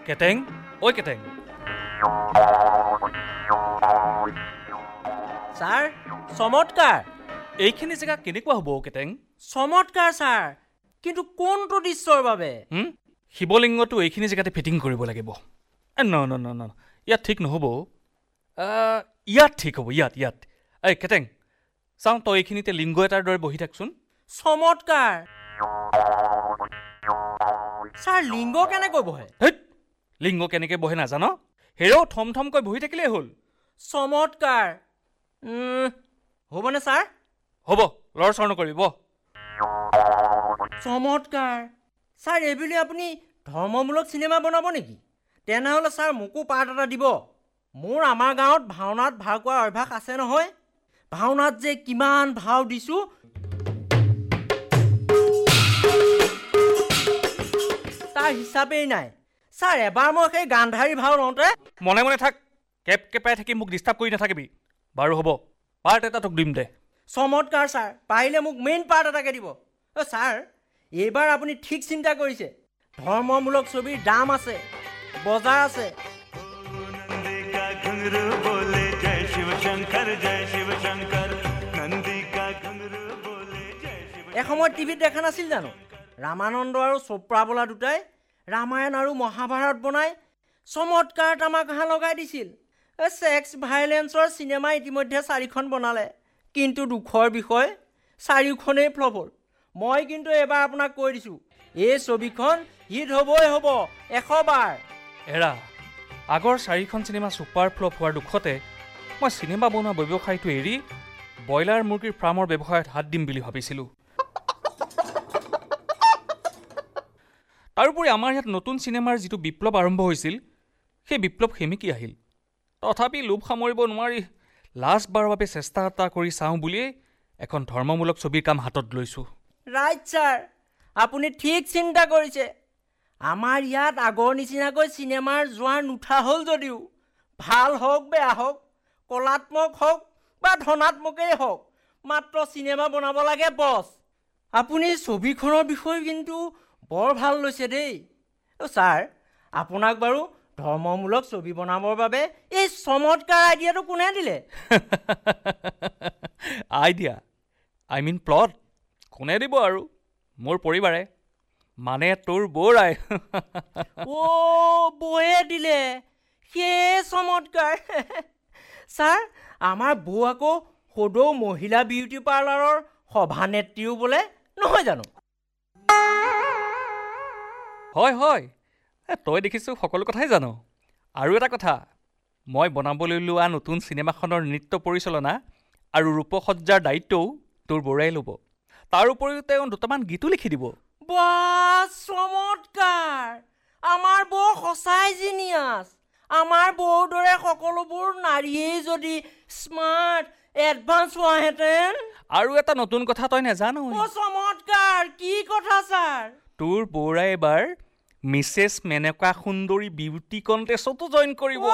কেটেং, ঐ কেটেং। ছাৰ, চমৎকাৰ। এইখিনি জেগা কেনেকুৱা হ'ব কেটেং? চমৎকাৰ ছাৰ, কিন্তু কোনটো দৃশ্যৰ বাবে? শিৱলিংগটো এইখিনি জেগাতে ফিটিং কৰিব লাগিব। ন ইয়াত ঠিক নহ'ব। ইয়াত ঠিক হ'ব, ইয়াত। এই কেটেং, চাওঁ তই এইখিনিতে লিংগ এটাৰ দৰে বহি থাকচোন। চমৎকাৰ। ছাৰ, লিংগ কেনেকৈ বহে? লিংগ কেনেকৈ বহে নাজান? হেৰৌ থমথমকৈ বহি থাকিলেই হ'ল। চমৎকাৰ। হ'বনে ছাৰ? হ'ব, লৰচৰ নকৰিব। চমৎকাৰ। ছাৰ, এইবুলি আপুনি ধৰ্মমূলক চিনেমা বনাব নেকি? তেনেহ'লে ছাৰ মোকো পাৰ্ট এটা দিব। মোৰ আমাৰ গাঁৱত ভাওনাত ভাও কোৱাৰ অভ্যাস আছে নহয়। ভাওনাত যে কিমান ভাও দিছোঁ। তাৰ হিচাপেই নাই। ছাৰ, এবাৰ মই সেই গান্ধাৰী ভাও লওঁতে মনে মনে থাক, কেপাই থাকি মোক ডিষ্টাৰ্ব কৰি নাথাকিবি। বাৰু হ'ব, পাৰ্ট এটা তোক দিম দে। চমৎকাৰ ছাৰ, পাৰিলে মোক মেইন পাৰ্ট এটাকে দিব। ছাৰ, এইবাৰ আপুনি ঠিক চিন্তা কৰিছে। ধৰ্মমূলক ছবিৰ দাম আছে, বজাৰ আছে। এসময়ত টিভিত দেখা নাছিল জানো? ৰামানন্দ আৰু চোপ্ৰা বোলা দুটাই ৰামায়ণ আৰু মহাভাৰত বনাই চমৎকাৰ তামাক লগাই দিছিল। ছেক্স ভাইলেন্সৰ চিনেমা ইতিমধ্যে 4খন বনালে, কিন্তু দুখৰ বিষয় 4খনেই ফ্লপ হ'ল। মই কিন্তু এবাৰ আপোনাক কৈ দিছোঁ, এই ছবিখন হিট হ'বই হ'ব 100 বাৰ। এৰা, আগৰ 4খন চিনেমা ছুপাৰ ফ্লপ হোৱাৰ দুখতে মই চিনেমা বনোৱা ব্যৱসায়টো এৰি ব্ৰইলাৰ মুৰ্গীৰ ফাৰ্মৰ ব্যৱসায়ত হাত দিম বুলি ভাবিছিলোঁ। তাৰোপৰি আমাৰ ইয়াত নতুন চিনেমাৰ যিটো বিপ্লৱ আৰম্ভ হৈছিল, সেই বিপ্লৱ সেমেকি আহিল। তথাপি লোভ সামৰিব নোৱাৰি লাষ্টবাৰৰ বাবে চেষ্টা এটা কৰি চাওঁ বুলিয়েই এখন ধৰ্মমূলক ছবিৰ কাম হাতত লৈছোঁ। ৰাইট ছাৰ, আপুনি ঠিক চিন্তা কৰিছে। আমাৰ ইয়াত আগৰ নিচিনাকৈ চিনেমাৰ জোৱাৰ নুঠা হ'ল যদিও, ভাল হওক বেয়া হওক, কলাত্মক হওক বা ধনাত্মকেই হওক, মাত্ৰ চিনেমা বনাব লাগে বছ। আপুনি ছবিখনৰ বিষয়ে কিন্তু বৰ ভাল লৈছে দেই। ছাৰ, আপোনাক বাৰু ধৰ্মমূলক ছবি বনাবৰ বাবে এই চমৎকাৰ আইডিয়াটো কোনে দিলে? আইডিয়া, প্লট কোনে দিব আৰু? মোৰ পৰিবাৰে, মানে তোৰ বৌৰাই। বৌয়ে দিলে? সেয়ে চমৎকাৰ। ছাৰ, আমাৰ বৌ আকৌ সদৌ মহিলা বিউটি পাৰ্লাৰৰ সভানেত্ৰীও বোলে, নহয় জানো? হয়, তই দেখিছোঁ সকলো কথাই জানো। আৰু এটা কথা, মই বনাবলৈ লোৱা নতুন চিনেমাখনৰ নৃত্য পৰিচালনা আৰু ৰূপসজ্জাৰ দায়িত্বও তোৰ বৌৰাই ল'ব। তাৰ উপৰিও তেওঁ দুটামান গীতো লিখি দিব। বাহ, চমৎকাৰ। আমাৰ বৌ সঁচাই জিনিয়াছ। আমাৰ বৌৰ দৰে সকলোবোৰ নাৰীয়েই যদি স্মাৰ্ট, এডভান্স হোৱাহেঁতেন। আৰু এটা নতুন কথা তই নেজানো। চমৎকাৰ, কি কথা ছাৰ? তোৰ বৌৰাই এবাৰ মিছেছ মেনকা সুন্দৰী বিউটি কণ্টেষ্টতো জইন কৰিব।